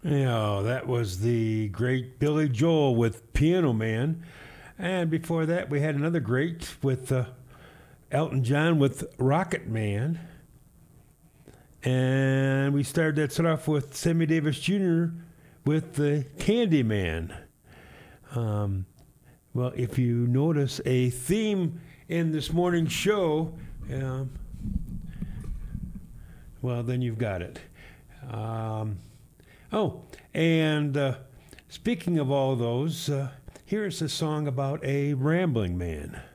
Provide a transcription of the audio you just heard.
Yeah, that was the great Billy Joel with Piano Man. And before that, we had another great with Elton John with Rocket Man. And we started that set off with Sammy Davis Jr. with the Candy Man. Well, if you notice a theme in this morning's show, well, then you've got it. Speaking of all those, here's a song about a rambling man.